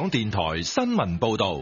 港電台新聞報道。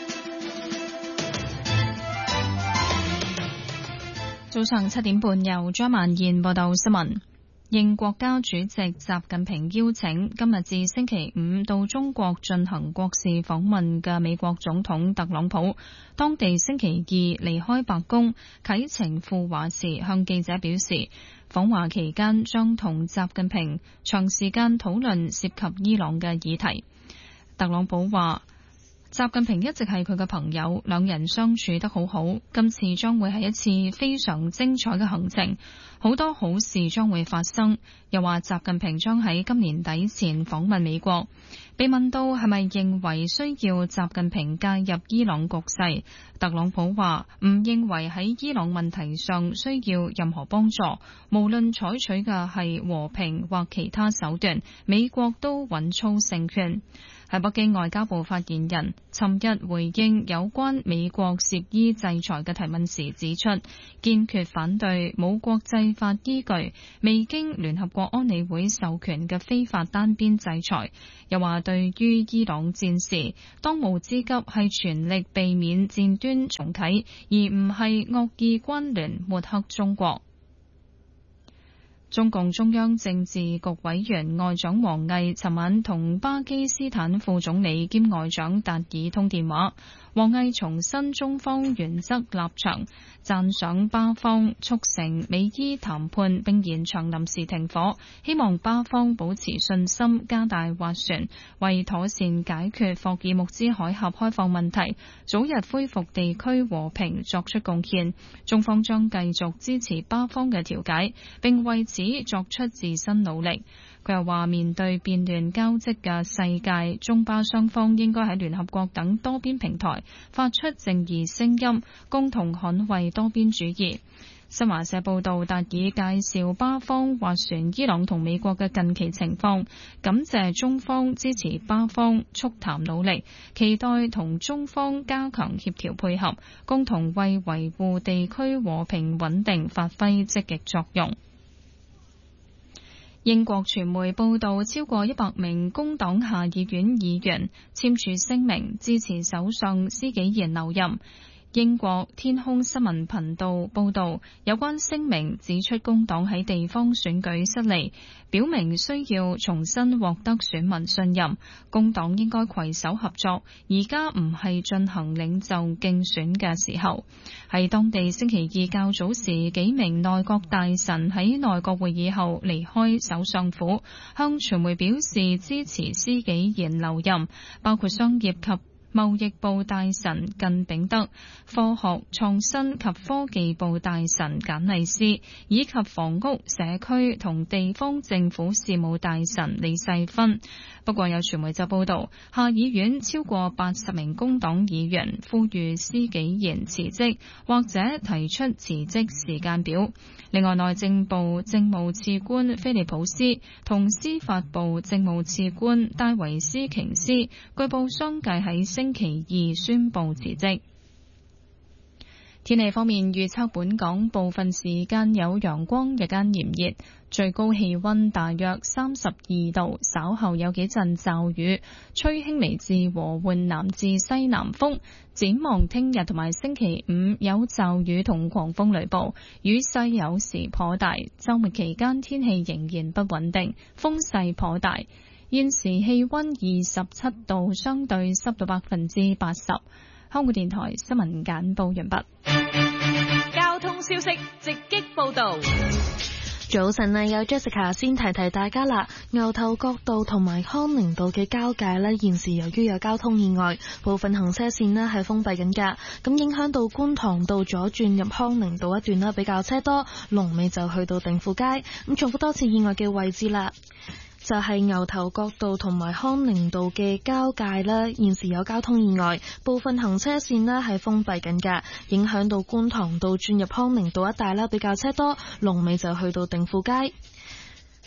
早上7點半，由張曼燕報道新聞。應國家主席習近平邀請，今日至星期五到中國進行國事訪問嘅美國總統特朗普，當地星期二離開白宮啟程赴華時，向記者表示，訪華期間將同習近平長時間討論涉及伊朗嘅議題。特朗普話，習近平一直係佢嘅朋友，兩人相處得好好。今次將會係一次非常精彩嘅行程，好多好事將會發生。又話習近平將喺今年底前訪問美國。被問到係咪認為需要習近平介入伊朗局勢，特朗普話唔認為喺伊朗問題上需要任何幫助，無論採取嘅係和平或其他手段，美國都穩操勝券。喺北京，外交部發言人尋日回應有關美國涉伊制裁嘅提問時指出，堅決反對冇國際法依據、未經聯合國安理會授權嘅非法單邊制裁。又話對於伊朗戰事，當務之急係全力避免戰端重啟，而唔係惡意關聯抹黑中國。中共中央政治局委員外長王毅尋晚同巴基斯坦副總理兼外長達爾通電話，王毅重申中方原則立場，讚賞巴方促成美伊談判並延長臨時停火，希望巴方保持信心，加大斡旋，為妥善解決霍爾木茲海峽開放問題，早日恢復地區和平作出貢獻。中方將繼續支持巴方嘅調解，並為此作出自身努力。佢又話，面對變亂交織嘅世界，中巴雙方應該喺聯合國等多邊平台發出正義聲音，共同捍衛多邊主義。新華社報道，達爾介紹巴方斡旋伊朗同美國嘅近期情況，感謝中方支持巴方促談努力，期待同中方加強協調配合，共同為維護地區和平穩定發揮積極作用。英國傳媒報道，超過100名工黨下議院議員簽署聲明支持首相施紀賢留任。英國天空新聞頻道報道，有關聲明指出工黨喺地方選舉失利，表明需要重新獲得選民信任。工黨應該攜手合作，而家唔係進行領袖競選嘅時候。喺當地星期二較早時，幾名內閣大臣喺內閣會議後離開首相府，向傳媒表示支持施紀賢留任，包括商業及貿易部大臣靳炳德、科學創新及科技部大臣簡麗斯，以及房屋、社區同地方政府事務大臣李世芬。不過有傳媒就報道，下議院超過80名工黨議員呼籲施紀賢辭職，或者提出辭職時間表。另外，內政部政務次官菲利普斯同司法部政務次官戴維斯瓊斯，據報相繼喺星期二宣布辭職。天氣方面，預測本港部分時間有陽光，日間炎熱，最高氣溫大約32度，稍後有幾陣驟雨，吹輕微至和緩南至西南風。展望聽日同埋星期五有驟雨同狂風雷暴，雨勢有時頗大。週末期間天氣仍然不穩定，風勢頗大。現時氣溫27度，相對濕度80%。香港電台新聞簡報完畢。 交通消息直擊報道。 早晨啊，有 Jessica 先提提大家啦。牛頭角道同埋康寧道嘅交界呢，現時由於有交通意外，部分行車線呢係封閉緊㗎，咁影響到觀塘道左轉入康寧道一段呢比較車多，龍尾就去到定富街。咁重複多次意外嘅位置啦。就係牛頭角道同埋康寧道嘅交界啦，現時有交通意外，部分行車線呢係封閉緊㗎，影響到觀塘道轉入康寧道一帶啦，比較車多，龍尾就去到定富街。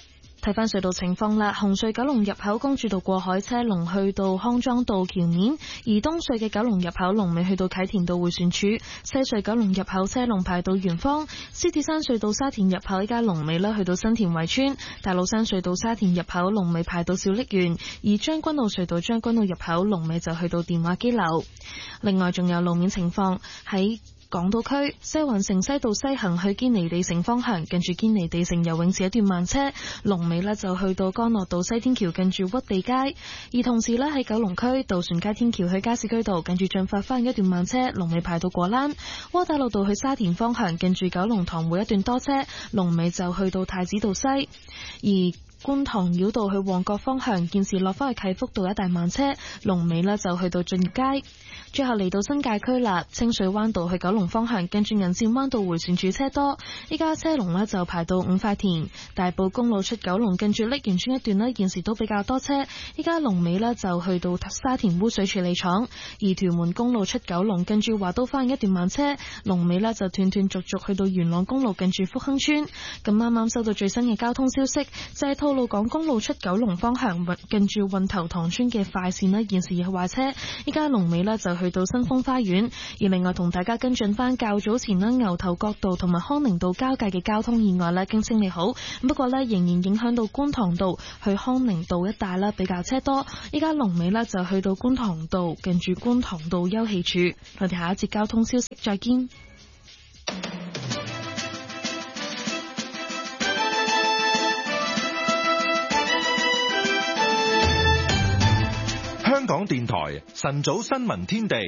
睇翻隧道情況啦，紅隧九龍入口公主道過海車龍去到康莊道橋面，而東隧嘅九龍入口龍尾去到啟田道迴旋處，西隧九龍入口車龍排到圓方，獅子山隧道沙田入口依家龍尾去到新田圍村，大老山隧道沙田入口龍尾排到小瀝源，而將軍澳隧道將軍澳入口龍尾就去到電話機樓。另外仲有路面情況喺港島區西環城西道西行去堅尼地城方向，近住堅尼地城游泳池一段慢車，龍尾就去到干諾道西天橋近住屈地街。而同時喺九龍區渡船街天橋去加士居道近住駿發花園一段慢車，龍尾排到果欄。窩打老道去沙田方向近住九龍塘會一段多車，龍尾就去到太子道西。而觀塘繞道去旺角方向，現時落返去啟福道一大慢車，龍尾就去到駿業街。最後嚟到新界區啦，清水灣道去九龍方向，跟住銀線灣道迴旋處車多，依家車龍就排到五塊田。大埔公路出九龍，跟住瀝源村一段現時都比較多車，依家龍尾就去到沙田污水處理廠。而屯門公路出九龍，跟住華都花園一段慢車，龍尾就斷斷續續去到元朗公路近住福亨村。咁啱啱收到最新嘅交通消息，就係吐露港公路出九龍方向，近住運頭塘村嘅快線現時有壞車，依家龍尾就去到新豐花園。而另外同大家跟進翻較早前牛頭角道同埋康寧道交界嘅交通意外經清理好，不過仍然影響到觀塘道去康寧道一帶比較車多，依家龍尾就去到觀塘道近住觀塘道休憩處。我哋下一節交通消息再見。 香港電台晨早新聞天地，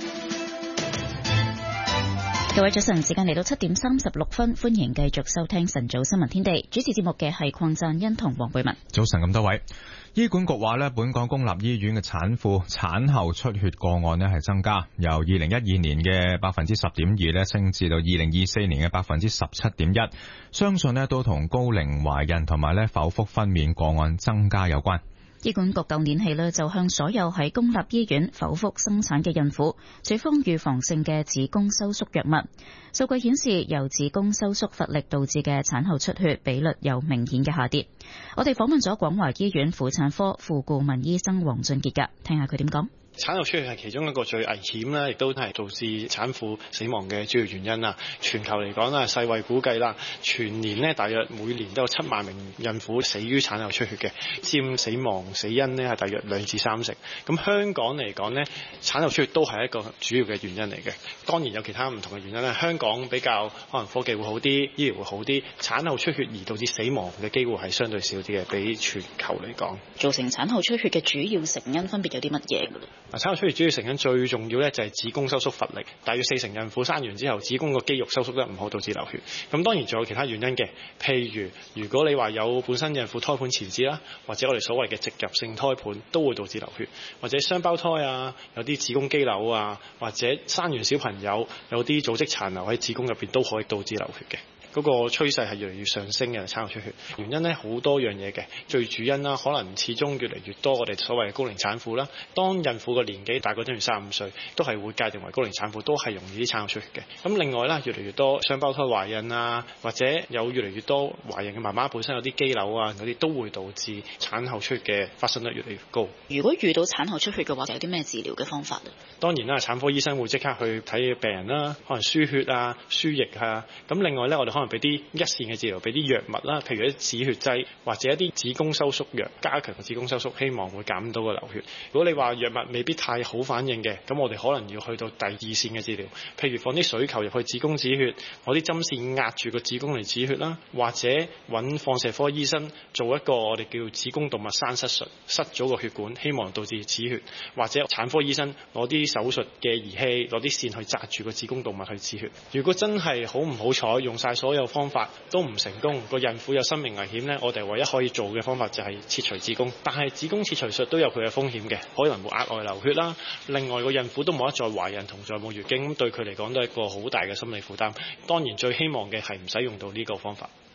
各位早晨，時間嚟到7:36，歡迎繼續收聽晨早新聞天地。主持節目嘅係鄺贊恩同黃貝文。 早晨咁多位，醫管局話本港公立醫院嘅產婦產後出血個案係增加，由2012年嘅10.2%升至到2024年嘅17.1%，相信都同高齡懷孕同埋剖腹分娩個案增加有關。 醫管局舊年起就向所有喺公立醫院剖腹生產嘅孕婦處方預防性嘅子宮收縮藥物。數據顯示，由子宮收縮乏力導致嘅產後出血比率有明顯嘅下跌。我哋訪問咗廣華醫院婦產科副顧問醫生黃俊傑㗎，聽下佢點講。 產後出血係其中一個最危險啦，亦都係導致產婦死亡嘅主要原因啦。全球嚟講啦，世衛估計啦，全年大約每年都有7萬名孕婦死於產後出血嘅，佔死亡死因係大約2至3成。咁香港嚟講呢，產後出血都係一個主要嘅原因嚟嘅。當然有其他唔同嘅原因啦。香港比較可能科技會好啲，醫療會好啲，產後出血而導致死亡嘅機會係相對少啲嘅，比全球嚟講。 造成產後出血嘅主要成因分別有啲乜嘢㗎？ 產後出血主要成因最重要就係子宮收縮乏力，大約40%孕婦生完之後子宮個肌肉收縮得唔好，導致流血。咁當然仲有其他原因嘅，譬如果你話有本身孕婦胎盤前置啦，或者我哋所謂嘅植入性胎盤都會導致流血，或者雙胞胎啊，有啲子宮肌瘤啊，或者生完小朋友有啲組織殘留喺子宮入邊都可以導致流血嘅。嗰個趨勢係越嚟越上升嘅產後出血，原因好多樣嘢嘅，最主因啦，可能始終越嚟越多我哋所謂嘅高齡產婦啦。當孕婦嘅年紀大過等於35歲，都係會界定為高齡產婦，都係容易啲產後出血嘅。咁另外啦，越嚟越多雙胞胎懷孕啊，或者有越嚟越多懷孕嘅媽媽本身有啲肌瘤啊，嗰啲都會導致產後出血嘅發生率越嚟越高。 如果遇到產後出血嘅話，有啲咩治療嘅方法？ 當然啦，產科醫生會即刻去睇病人啦，可能輸血啊、輸液啊。咁另外咧，我哋可能俾啲一線嘅治療，俾啲藥物啦，譬如一啲止血劑或者一啲子宮收縮藥，加強個子宮收縮，希望會減到個流血。如果你話藥物未必太好反應嘅，咁我哋可能要去到第二線嘅治療，譬如放啲水球入去子宮止血，攞啲針線壓住個子宮嚟止血啦，或者揾放射科醫生做一個我哋叫子宮動脈栓塞術，塞咗個血管，希望導致止血，或者產科醫生攞啲手術嘅儀器，攞啲線去紮住個子宮動脈去止血。如果真係好唔好彩，用晒所有方法都唔成功，個孕婦有生命危險呢，我哋唯一可以做嘅方法就係切除子宮。但係子宮切除術都有佢嘅風險嘅，可能會額外流血啦。另外個孕婦都冇得再懷孕同再冇月經，咁對佢嚟講都係一個好大嘅心理負擔。當然最希望嘅係唔使用到呢個方法。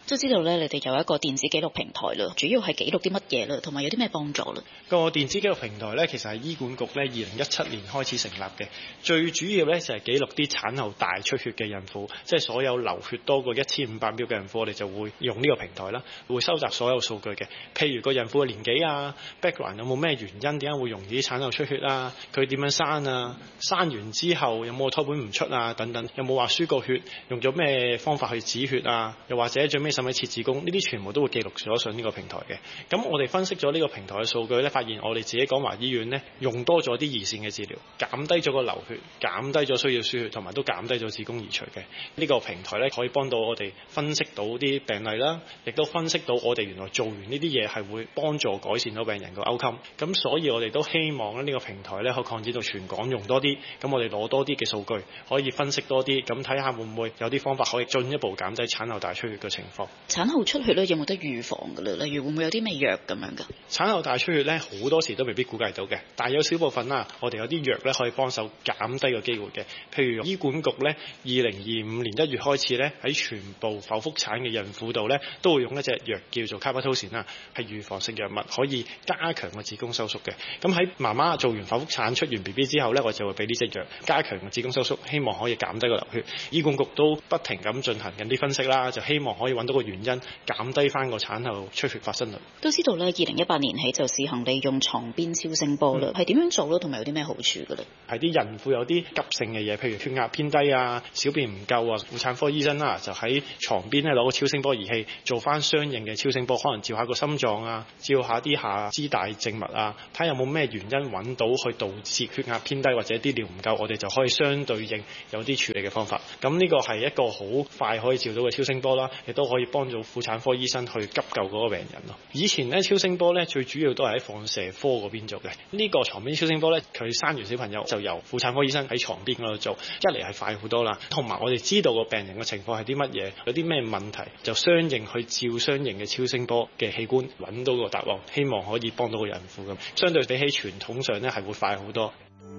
都知道咧，你哋有一個電子記錄平台啦，主要係記錄啲乜嘢啦，同埋有啲咩幫助啦？ 個電子記錄平台咧，其實係醫管局咧2017年開始成立嘅，最主要咧就係記錄啲產後大出血嘅孕婦，即係所有流血多過1500秒嘅孕婦，我哋就會用呢個平台啦，會收集所有數據嘅，譬如個孕婦嘅年紀啊 ，background 有冇咩原因點解會容易啲產後出血啊，佢點樣生啊，生完之後有冇胎盤唔出啊等等，有冇話輸過血，用咗咩方法去止血啊，又或者最尾使唔使切子宮，呢啲全部都會記錄咗上呢個平台嘅。咁我哋分析咗呢個平台嘅數據咧，發現我哋自己廣華醫院咧用多咗啲二線嘅治療，減低咗個流血，減低咗需要輸血，同埋都減低咗子宮移除嘅。呢個平台咧可以幫到我哋分析到啲病例啦，亦都分析到我哋原來做完呢啲嘢係會幫助改善到病人個 outcome。咁所以我哋都希望咧呢個平台咧可以擴展到全港用多啲，咁我哋攞多啲嘅數據，可以分析多啲，咁睇下會唔會有啲方法可以進一步減低產後大出血嘅情況。 產後出血咧有冇得預防㗎啦？例如會唔會有啲咩藥咁樣㗎？產後大出血咧好多時都未必估計到嘅，但係有少部分啦，我哋有啲藥咧可以幫手減低個機會嘅。譬如醫管局咧2025年1月開始咧喺全部剖腹產嘅孕婦度咧都會用一隻藥叫做卡巴托善啦，係預防性藥物，可以加強個子宮收縮嘅。咁喺媽媽做完剖腹產出完 BB 之後咧，我就會俾呢隻藥加強個子宮收縮，希望可以減低個流血。醫管局都不停咁進行緊啲分析啦，就希望可以揾到個原因，減低翻個產後出血發生率。 都知道咧，2018年起就試行利用床邊超聲波啦，係點樣做咯？同埋有啲咩好處㗎咧？ 係啲孕婦有啲急性嘅嘢，譬如血壓偏低啊、小便唔夠啊，婦產科醫生啦就喺床邊咧攞個超聲波儀器做翻相應嘅超聲波，可能照下個心臟啊，照下啲下肢大靜脈啊，睇有冇咩原因揾到去導致血壓偏低或者啲尿唔夠，我哋就可以相對應有啲處理嘅方法。咁呢個係一個好快可以照到嘅超聲波啦，亦都可以幫到婦產科醫生去急救嗰個病人咯。以前咧超聲波咧最主要都係喺放射科嗰邊做嘅，呢個床邊超聲波咧佢生完小朋友就由婦產科醫生喺床邊嗰度做，一嚟係快好多啦，同埋我哋知道個病人嘅情況係啲乜嘢，有啲咩問題就相應去照相應嘅超聲波嘅器官揾到個答案，希望可以幫到個孕婦咁。相對比起傳統上咧係會快好多。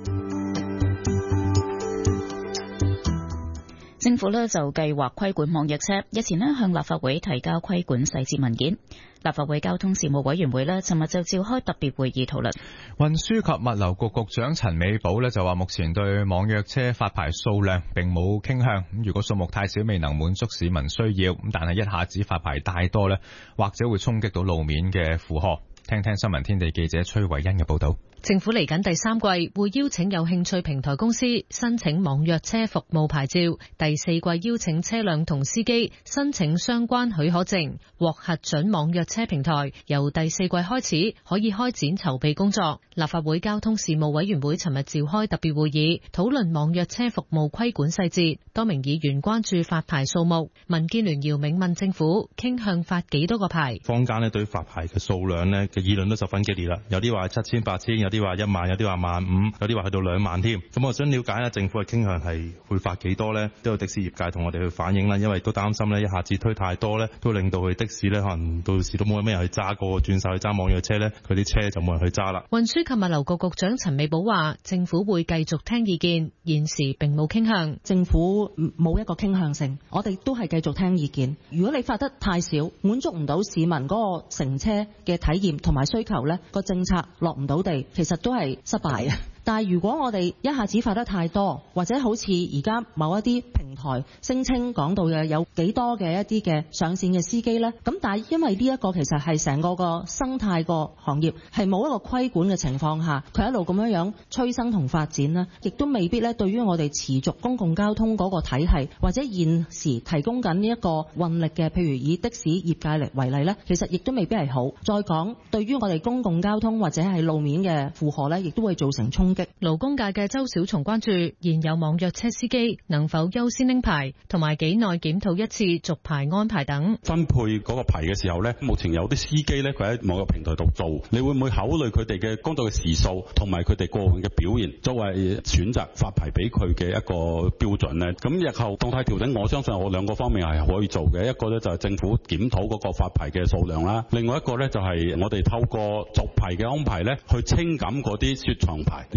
政府呢就計劃規管網約車，日前呢向立法會提交規管細節文件。立法會交通事務委員會呢尋日就召開特別會議討論。 運輸及物流局局長陳美寶呢就話，目前對網約車發牌數量並冇傾向，如果數目太少未能滿足市民需要，但係一下子發牌太多呢，或者會衝擊到路面嘅負荷。聽聽新聞天地記者崔慧欣嘅報道。 政府嚟緊第3季會邀請有興趣平台公司申請網約車服務牌照，第4季邀請車輛同司機申請相關許可證，獲核准網約車平台由第4季開始可以開展籌備工作。立法會交通事務委員會尋日召開特別會議，討論網約車服務規管細節。多名議員關注發牌數目，民建聯姚明問政府傾向發幾多個牌。 坊間對發牌嘅數量嘅議論都十分激烈啦，有啲話7000、8000，有啲話1萬，有啲話15000，有啲話去到2萬添。咁我想了解政府嘅傾向係會發幾多呢？都有的士業界同我哋去反映啦，因為都擔心一下子推太多呢，都令到佢的士可能到時都冇咩人去揸過，轉晒去揸網約車呢，佢啲車就冇人去揸啦。 運輸及物流局局長陳美寶話，政府會繼續聽意見，現時並冇傾向。 政府冇一個傾向性，我哋都係繼續聽意見。如果你發得太少，滿足唔到市民嗰個乘車嘅體驗同埋需求呢，個政策落唔到地，其實都係失敗嘅。但係如果我哋一下子發得太多，或者好似而家某一啲平台聲稱講到嘅有幾多嘅一啲嘅上線嘅司機呢，咁但係因為呢一個其實係成個生態個行業係冇一個規管嘅情況下，佢一路咁樣催生同發展呢，亦都未必呢對於我哋持續公共交通嗰個體系或者現時提供緊呢一個運力嘅，譬如以的士業界嚟為例呢，其實亦都未必係好。再講對於我哋公共交通或者係路面嘅負荷呢，亦都會造成衝擊。 勞工界嘅周小松關注現有網約車司機能否優先拎牌，同埋幾耐檢討一次續牌安排等。 分配嗰個牌嘅時候呢，目前有啲司機呢，佢喺某個平台度做，你會唔會考慮佢哋嘅工作嘅時數同埋佢哋過往嘅表現，作為選擇發牌俾佢嘅一個標準呢？咁日後動態調整，我相信我兩個方面係可以做嘅。一個呢就係政府檢討嗰個發牌嘅數量啦，另外一個呢就係我哋透過續牌嘅安排呢，去清減嗰啲雪藏牌。而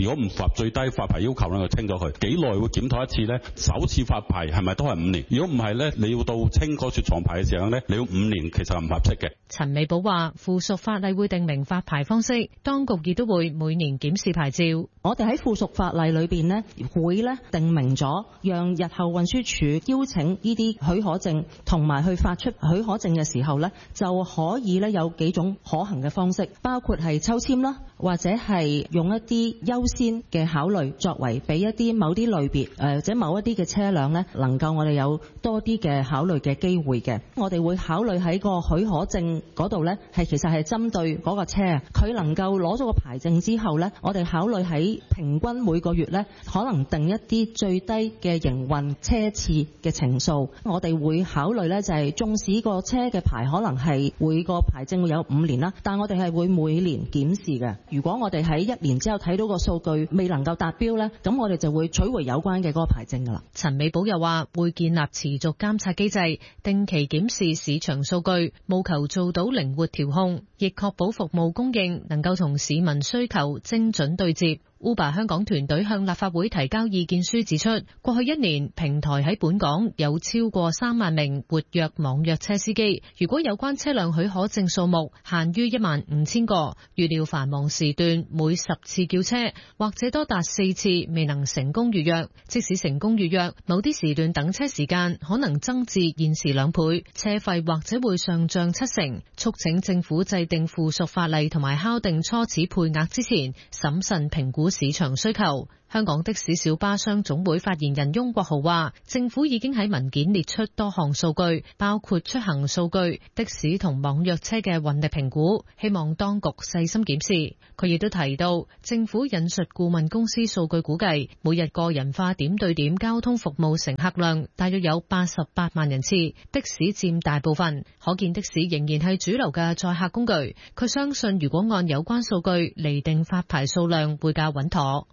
如果唔符合最低發牌要求咧，就清咗佢。幾耐會檢討一次咧？首次發牌係咪都係5年？如果唔係咧，你要到清嗰雪藏牌嘅時候咧，你要5年，其實係唔合適嘅。 陳美寶話：附屬法例會定明發牌方式，當局亦都會每年檢視牌照。 我哋喺附屬法例裏邊呢，會咧定明咗，讓日後運輸署邀請呢啲許可證同埋去發出許可證嘅時候咧，就可以咧有幾種可行嘅方式，包括係抽籤啦，或者係用一啲優先嘅考慮，作為俾一啲某啲類別或者某一啲嘅車輛咧，能夠我哋有多啲嘅考慮嘅機會嘅。我哋會考慮喺個許可證嗰度咧，其實係針對嗰個車，佢能夠攞咗個牌證之後咧，我哋考慮喺平均每個月咧，可能定一啲最低嘅營運車次嘅程數。我哋會考慮咧，就係縱使個車嘅牌可能係每個牌證會有5年啦，但我哋係會每年檢視嘅。如果我哋喺1年之後睇到個數據未能夠達標咧，咁我哋就會取回有關嘅嗰個牌證㗎啦。 陳美寶又話會建立持續監察機制，定期檢視市場數據，務求做到靈活調控，亦確保服務供應能夠同市民需求精準對接。Uber 香港團隊向立法會提交意見書指出，過去1年平台喺本港有超過3萬名活躍網約車司機，如果有關車輛許可證數目限於15000個，預料繁忙時段每10次叫車或者多達4次未能成功預約，即使成功預約，某啲時段等車時間可能增至現時2倍，車費或者會上漲70%。促請政府制定附屬法例同埋敲定初始配額之前，審慎評估市場需求。香港的士小巴商總會發言人翁國豪話，政府已經喺文件列出多項數據，包括出行數據、的士同網約車嘅運力評估，希望當局細心檢視。佢亦都提到，政府引述顧問公司數據估計，每日個人化點對點交通服務乘客量大約有88萬人次，的士佔大部分，可見的士仍然係主流嘅載客工具。佢相信如果按有關數據釐定發牌數量會較穩妥。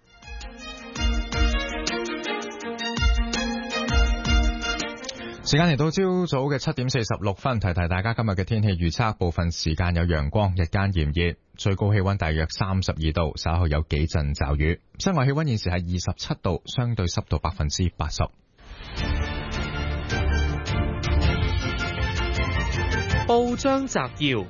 時間嚟到朝早嘅7點46分，提提大家今日嘅天氣預測，部分時間有陽光，日間炎熱，最高氣溫大約32度，稍後有幾陣驟雨。室外氣溫現時係27度，相對濕度80%。 報章摘要：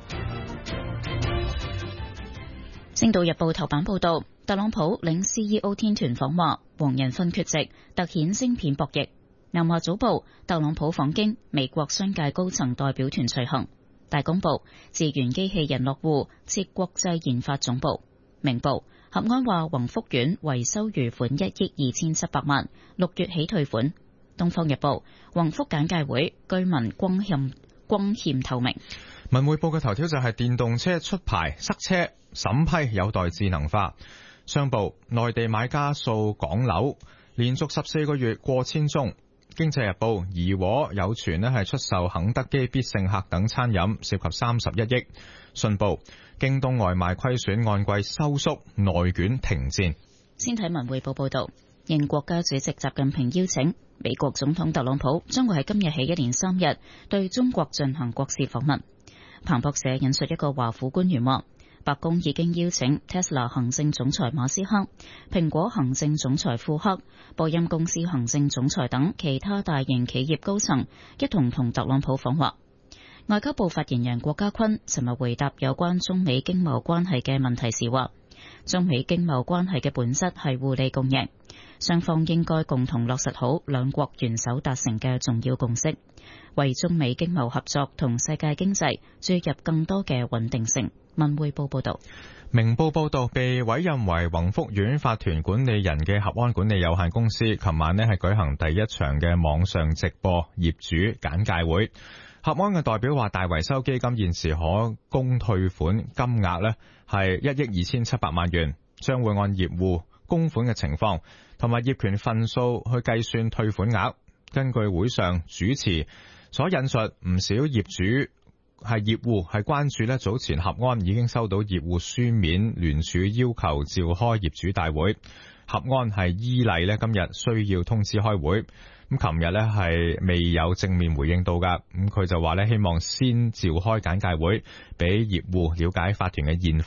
星島日報頭版報道，特朗普領 CEO 天團訪華，黃仁勳缺席，突顯晶片博弈。南華早報，特朗普訪京，美國商界高層代表團隨行。大公報，智源機器人落戶設國際研發總部。明報，合安話宏福苑維修餘款1億2700萬，6月起退款。東方日報，宏福簡介會居民光欠透明。 文匯報嘅頭條就係電動車出牌塞車，審批有待智能化。商報，內地買家掃港樓，連續14個月過千宗。經濟日報，怡和有傳係出售肯德基必勝客等餐飲，涉及31億。信報，京東外賣虧損按季收縮，內卷停戰。 先睇文匯報報道，應國家主席習近平邀請，美國總統特朗普將會喺今日起一連3日對中國進行國事訪問。彭博社引述一個華府官員話，白宮已經邀請 Tesla 行政總裁馬斯克、蘋果行政總裁庫克、波音公司行政總裁等其他大型企業高層一同同特朗普訪華。外交部發言人郭家坤尋日回答有關中美經貿關係嘅問題時話，中美經貿關係嘅本質係互利共贏，雙方應該共同落實好兩國元首達成嘅重要共識，為中美經貿合作同世界經濟注入更多嘅穩定性。文匯報報道。 明報報道，被委任為宏福苑法團管理人嘅合安管理有限公司，琴晚係舉行第一場嘅網上直播業主簡介會。合安嘅代表話，大維修基金現時可供退款金額係1億2700萬元，將會按業戶供款嘅情況同埋業權份數去計算退款額。根據會上主持所引述，唔少業戶係關注早前合安已經收到業戶書面聯署要求召開業主大會，合安係依例今日需要通知開會。咁琴日係未有正面回應到噶，咁佢就話希望先召開簡介會，俾業戶了解法團嘅現況，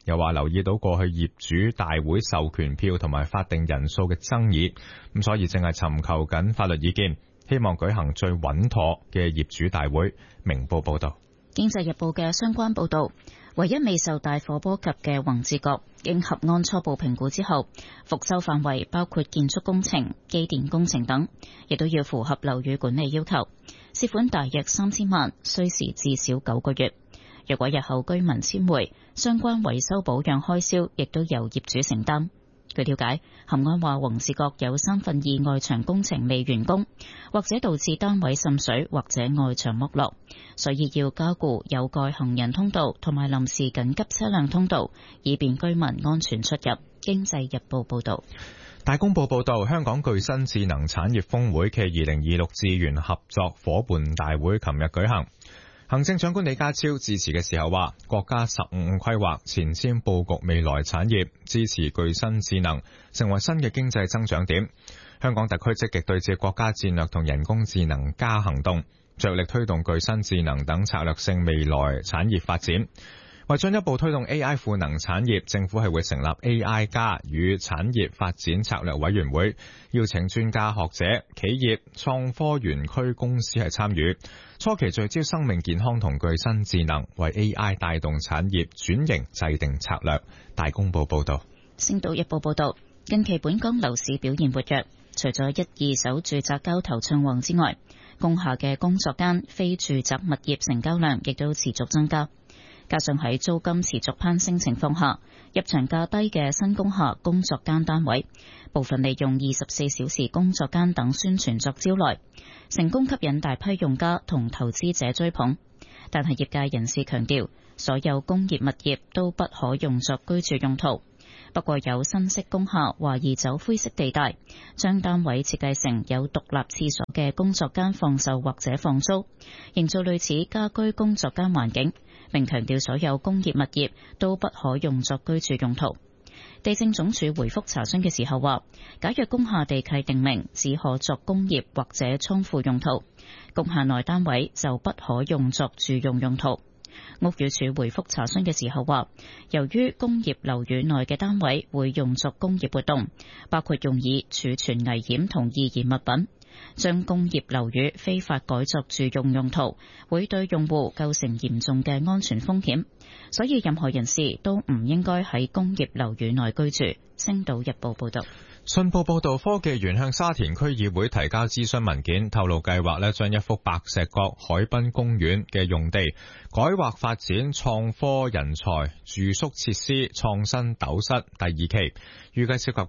又話留意到過去業主大會授權票同埋法定人數嘅爭議，咁所以正係尋求緊法律意見，希望舉行最穩妥嘅業主大會。明報報道。 經濟日報嘅相關報導，唯一未受大火波及嘅宏志閣，經合安初步評估之後，復修範圍包括建築工程、機電工程等，亦都要符合樓宇管理要求，涉款大約3000萬，需時至少9個月。若果日後居民遷回，相關維修保養開銷亦都由業主承擔。據了解，合安話宏志閣有2/3外牆工程未完工，或者導致單位滲水或者外牆剝落，所以要加固有蓋行人通道同埋臨時緊急車輛通道，以便居民安全出入。經濟日報報道。 大公報報道，香港具新智能產業峰會暨2026智源合作夥伴大會琴日舉行。行政長官李家超致辭嘅時候話，國家15規劃前瞻佈局未來產業，支持具新智能成為新嘅經濟增長點。香港特區積極對接國家戰略同人工智能加行動，着力推動具新智能等策略性未來產業發展。為進一步推動 AI 賦能產業，政府係會成立 AI 加與產業發展策略委員會，邀請專家學者、企業、創科園區公司係參與。初期聚焦生命健康同具新智能，為 AI 帶動產業轉型制定策略。大公報報道。 星島日報報道，近期本港樓市表現活躍，除咗1、2手住宅交投暢旺之外，工廈嘅工作間非住宅物業成交量亦都持續增加。加上喺租金持續攀升情況下，入場價低嘅新工廈工作間單位，部分利用24小時工作間等宣傳作招來，成功吸引大批用家同投資者追捧。但係業界人士強調，所有工業物業都不可用作居住用途。不過有新式工廈懷疑走灰色地帶，將單位設計成有獨立廁所嘅工作間放售或者放租，營造類似家居工作間環境，並強調所有工業物業都不可用作居住用途。地政總署回覆查詢嘅時候話，假若工廈地契定明只可作工業或者倉庫用途，工廈內單位就不可用作住用用途。屋宇署回覆查詢嘅時候話，由於工業樓宇內嘅單位會用作工業活動，包括用以儲存危險同易燃物品，將工業樓宇非法改作住用用途，會對用戶構成嚴重嘅安全風險，所以任何人士都唔應該喺工業樓宇內居住。星島日報報道。 信報報道，科技園向沙田區議會提交諮詢文件，透露計劃將一幅白石角海濱公園嘅用地改劃發展創科人才住宿設施創新斗室第2期，預計涉及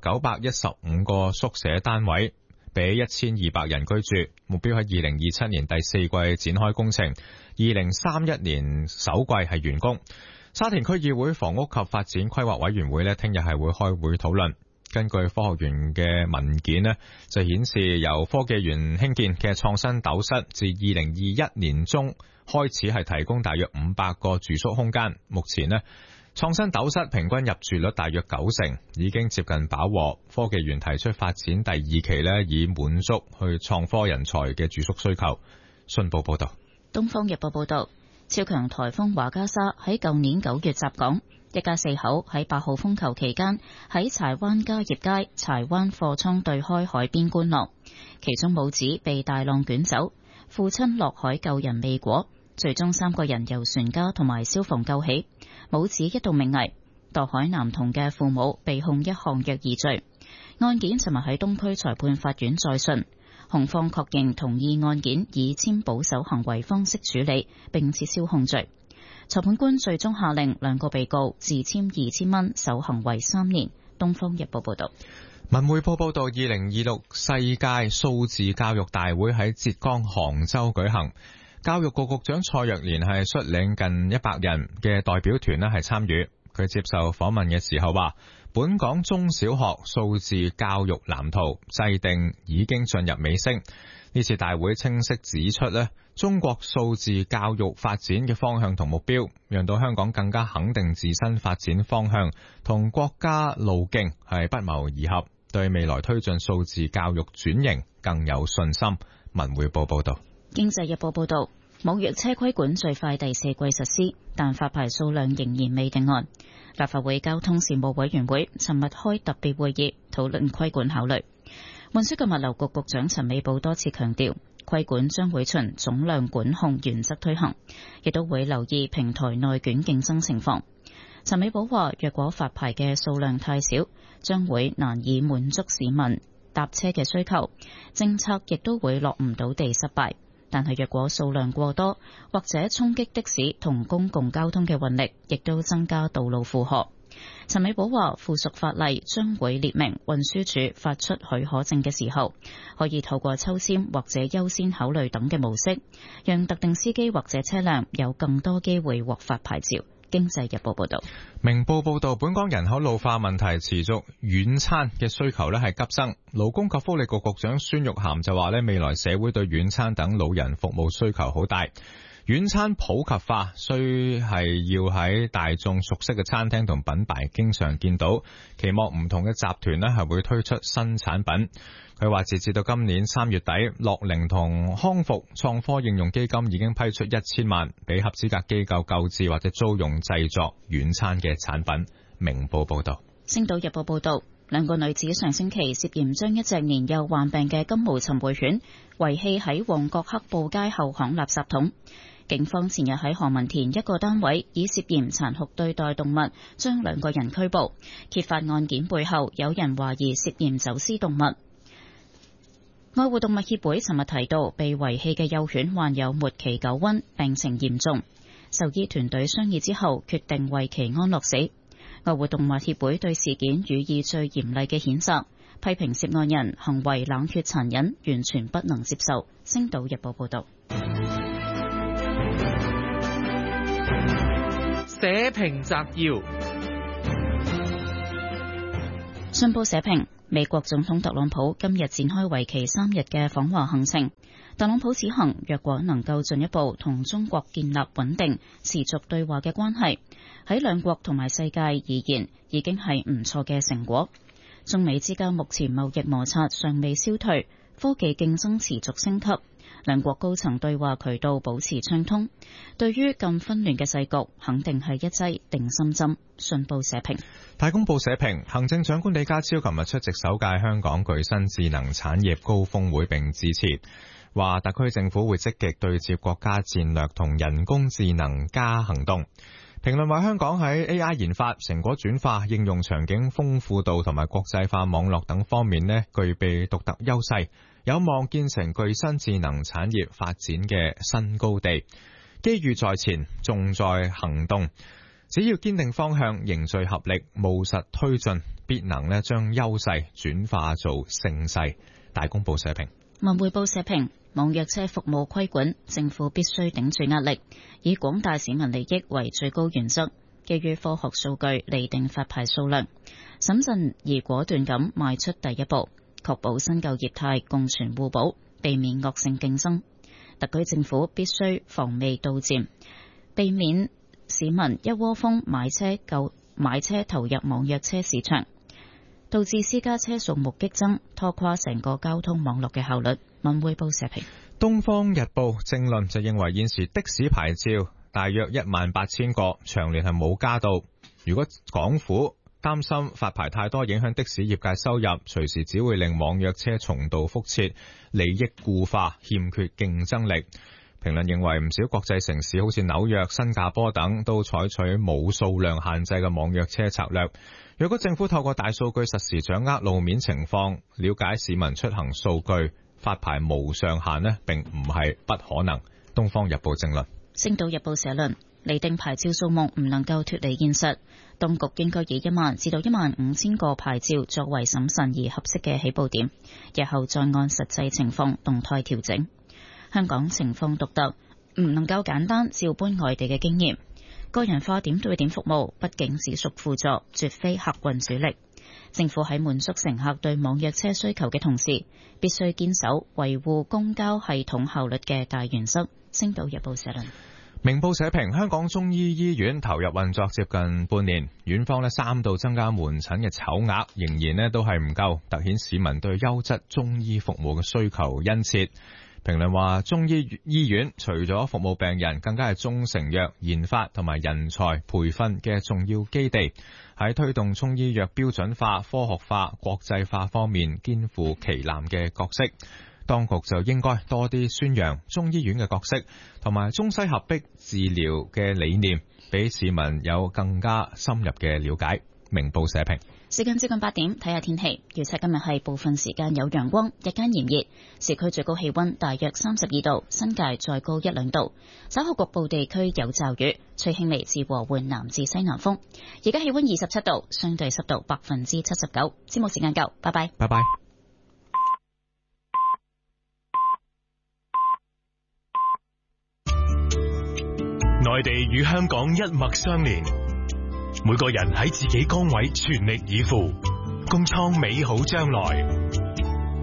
915個宿舍單位，俾1200人居住，目標喺2027年第4季展開工程，2031年首季係完工。沙田區議會房屋及發展規劃委員會聽日係會開會討論。根據科學園嘅文件就顯示由科技園興建嘅創新斗室自2021年中開始係提供大約500個住宿空間，目前創新斗室平均入住率大約90%，已經接近飽和。科技園提出發展第2期以滿足去創科人才嘅住宿需求。信報報道。 東方日報報道，超強颱風華加莎喺舊年9月襲港，一家4口喺8號風球期間喺柴灣嘉業街柴灣貨倉對開海邊觀浪，其中母子被大浪捲走，父親落海救人未果，最終3個人由船家同埋消防救起，母子一度命危。墮海男童嘅父母被控1項虐兒罪，案件尋日喺東區裁判法院再訊，控方確認同意案件以簽保守行為方式處理，並撤銷控罪。裁判官最終下令2個被告自簽2000蚊，守行為3年。東方日報報道。 文匯報報道，2026世界數字教育大會喺浙江杭州舉行，教育局局長蔡若蓮係率領近100人嘅代表團係參與。佢接受訪問嘅時候話，本港中小學數字教育藍圖制定已經進入尾聲。呢次大會清晰指出中國數字教育發展嘅方向同目標，讓到香港更加肯定自身發展方向同國家路徑係不謀而合，對未來推進數字教育轉型更有信心。文匯報報道。 經濟日報報道， 網約車規管最快第4季實施，但發牌數量仍然未定案。立法會交通事務委員會尋日開特別會議討論規管考慮。運輸及物流局局長陳美寶多次強調，規管將會循總量管控原則推行，亦都會留意平台內卷競爭情況。陳美寶話，若果發牌嘅數量太少，將會難以滿足市民搭車嘅需求，政策亦都會落唔到地失敗。但係若果數量過多，或者衝擊的士同公共交通嘅運力，亦都增加道路負荷。陳美寶話，附屬法例將會列明運輸署發出許可證嘅時候，可以透過抽籤或者優先考慮等嘅模式，讓特定司機或者車輛有更多機會獲發牌照。經濟日報報道。 明報報道，本港人口老化問題持續，軟餐嘅需求係急增。勞工及福利局局長孫玉菡就話未來社會對軟餐等老人服務需求好大。軟餐普及化需係要喺大眾熟悉嘅餐廳同品牌經常見到，期望唔同嘅集團係會推出新產品。佢話截至到今年3月底，樂齡同康復創科應用基金已經批出1000萬，俾合資格機構購置或者租用製作軟餐嘅產品。明報報道。 星島日報報道，2個女子上星期涉嫌將一隻年幼患病嘅金毛尋回犬遺棄喺旺角黑布街後巷垃圾桶。警方前日喺何文田一個單位以涉嫌殘酷對待動物將2個人拘捕，揭發案件背後有人懷疑涉嫌走私動物。愛護動物協會尋日提到，被遺棄嘅幼犬患有末期狗瘟，病情嚴重。獸醫團隊商議之後，決定為其安樂死。愛護動物協會對事件予以最嚴厲嘅譴責，批評涉案人行為冷血殘忍，完全不能接受。星島日報報道。 社評摘要。 信報社評，美國總統特朗普今日展開為期3日嘅訪華行程。特朗普此行若果能夠進一步同中國建立穩定、持續對話嘅關係，喺兩國同埋世界而言，已經係唔錯嘅成果。中美之間目前貿易摩擦尚未消退，科技競爭持續升級，兩國高層對話渠道保持暢通，對於咁紛亂嘅世局，肯定係一劑定心針。信報社評。 大公報社評，行政長官李家超琴日出席首屆香港具新智能產業高峰會並致辭，話特區政府會積極對接國家戰略同人工智能加行動。評論話香港喺 AI 研發、成果轉化、應用場景豐富度同埋國際化網絡等方面具備獨特優勢，有望建成具新智能產業發展嘅新高地。機遇在前，重在行動。只要堅定方向，凝聚合力，務實推進，必能將優勢轉化做盛世。大公報社評。 文匯報社評，網約車服務規管，政府必須頂住壓力，以廣大市民利益為最高原則，基於科學數據釐定發牌數量，審慎而果斷咁邁出第一步，確保新舊業態共存互補，避免惡性競爭。特區政府必須防微杜漸，避免市民一窩蜂買車投入網約車市場，導致私家車數目激增，拖垮成個交通網絡嘅效率。文匯報社評。 東方日報正論就認為現時的士牌照大約18000個，長年係冇加到。如果港府擔心發牌太多影響的士業界收入，隨時只會令網約車重蹈覆轍，利益固化，欠缺競爭力。評論認為唔少國際城市好似紐約、新加坡等都採取冇數量限制嘅網約車策略。若果政府透過大數據實時掌握路面情況，了解市民出行數據，發牌無上限並唔係不可能。東方日報正論。 星島日報社論，釐定牌照數目唔能夠脫離現實，當局應該以1萬至到15000個牌照作為審慎而合適嘅起步點，日後再按實際情況動態調整。香港情況獨特，唔能夠簡單照搬外地嘅經驗。個人化點對點服務畢竟只屬輔助，絕非客運主力。政府喺滿足乘客對網約車需求嘅同時，必須堅守維護公交系統效率嘅大原則。星島日報社論。 明報社評，香港中醫醫院投入運作接近半年，院方3度增加門診嘅籌額，仍然都係唔夠，凸顯市民對優質中醫服務嘅需求殷切。 評論話，中醫院除咗服務病人，更加係中成藥研發同埋人才培訓嘅重要基地，喺推動中醫藥標準化、科學化、國際化方面肩負旗艦嘅角色。當局就應該多啲宣揚中醫院嘅角色同埋中西合璧治療嘅理念，俾市民有更加深入嘅了解。明報社評。 時間接近8點，睇下天氣。預測今日係部分時間有陽光，日間炎熱，市區最高氣溫大約32度，新界再高1-2度。稍後局部地區有驟雨，吹輕微至和緩南至西南風。而家氣溫27度，相對濕度79%。節目時間夠，拜拜。 拜拜。 內地與香港一脈相連，每個人喺自己崗位全力以赴，共創美好將來。